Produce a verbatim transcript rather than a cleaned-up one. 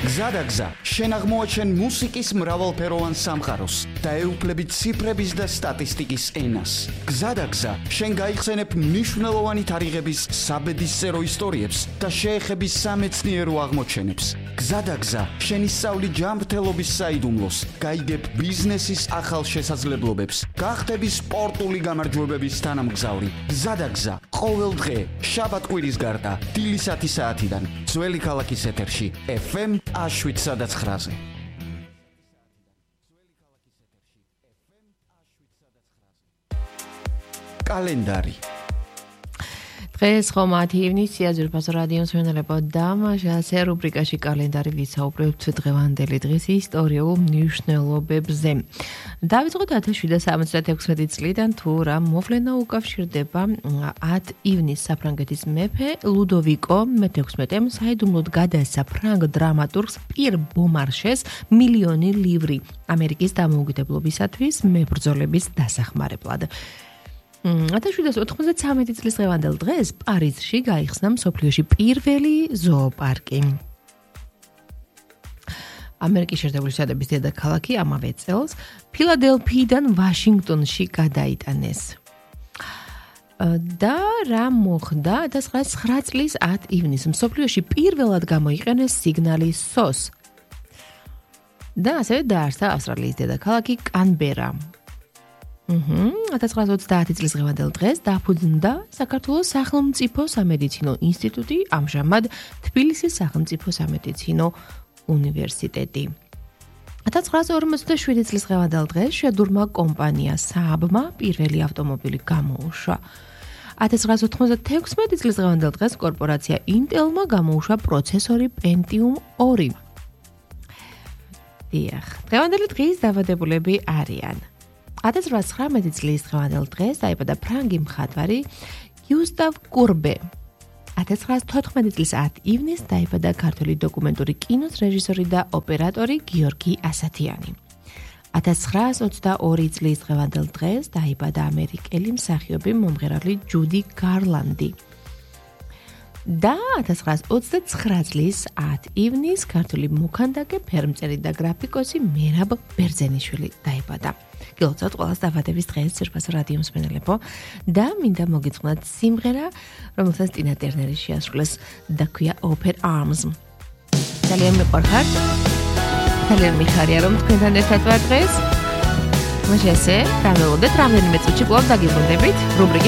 გზადაგზა, შენ აღმოაჩენ მუსიკის მრავალფეროვან სამყაროს და ეუფლებით ციფრების და სტატისტიკის ენას. გზადაგზა, შენ გაიხსენებ მნიშვნელოვანი თარიღების საბედისწერო ისტორიებს და შეეხები სამეცნიერო აღმოჩენებს. გზადაგზა, შენ ისწავლი ჯანმრთელობის საიდუმლოს, გაიგებ ბიზნესის ახალ შესაძლებლობებს, გახდები სპორტული გამარჯვებების თანამგზავრი. გზადაგზა, ყოველ დღე, შაბათ-კვირის გარდა, დილისათი საათიდან, ძველი ქალაქის ეთერში, ეფ ემ შვიდ სადაც ხრაზე. კალენდარი. დღეს ხომ ათი ივნისია ძვირფასო რადიოს მენელებო დამაშასე რუბრიკაში კალენდარი ვისაუბრებთ დღევანდელი დღის ისტორიულ მნიშვნელობებზე. დავიწყოთ ათას შვიდსათ სამოცდაექვსმეტი წლიდან თუ რა მოვლენა უკავშირდება ათ ივნისს საფრანგეთის მეფე ლუდოვიკო მეთექვსმეტემ საიდუმლოდ გადაესცა ფრანგ დრამატურგს პიერ ბომარშეს მილიონი ლივრი ამერიკის დამოუკიდებლობისათვის მებრძოლების დასახმარებლად. ათას შვიდსათ ოთხმოცდათრამეტი წლის დღევანდელ დღეს პარიზში გაიხსნა მსოფლიოში პირველი ზოოპარკი. ამერიკის შეერთებული შტატების დედაქალაქი ამავე წელს ფილადელფიიდან ვაშინგტონში გადაიტანეს. და რა მოხდა ათას ცხრაასა ცხრა წლის ათ ივნისს მსოფლიოში პირველად გამოიყენეს სიგნალი სოს. და ასევე დაარსდა ავსტრალიის დედაქალაქი კანბერა. ათას ცხრაასა ოცდაათი წლის დღევანდელ დღეს დაფუძნდა საქართველოს სახელმწიფო სამედიცინო ინსტიტუტი, ამჟამად თბილისის სახელმწიფო სამედიცინო უნივერსიტეტი. ათას ცხრაასა ორმოცდაშვიდი წლის დღევანდელ დღეს შვედურმა კომპანია სააბმა პირველი ავტომობილი გამოუშვა. ათას ცხრაასა ოთხმოცდათექვსმეტი წლის დღევანდელ დღეს კორპორაცია ინტელმა გამოუშვა პროცესორი პენტიუმ ორი. დიახ, დღევანდელი დღის დაბადებულები არიან. ათას ცხრაასა ცხრამეტი წლის დღევანდელ დღეს დაიბადა ფრანგი მხატვარი გიუსტავ კურბე. ათას ცხრაასა თოთხმეტი წლის ათ ივნისს დაიბადა ქართველი დოკუმენტური კინოს რეჟისორი და ოპერატორი გიორგი ასათიანი. ათას ცხრაასა ოცდაორი წლის დღევანდელ დღეს დაიბადა ამერიკელი მსახიობი მომღერალი ჯუდი გარლანდი. და ათას ცხრაასა ოცდაცხრა წლის ათ ივნისს ქართველი მოქანდაკე, ფერმწერი და გრაფიკოსი მერაბ ბერძენიშვილი დაიბადა. გილოცავთ ყველას დაბადების დღეს ძვირფასო რადიოს მენელებო და მინდა მოგიწყვნათ სიმღერა, რომელსაც ტინა ტერნერი შეასრულეს და ქვია Open Arms. ძალიან მიყვარხართ. ძალიან მიხარია რომ თქვენთან ერთად ვარ დღეს. მაშინ ასე, გამელოდეთ რამდენიმე წუთში კვლავ დაგიბრუნდებით რუბრიკის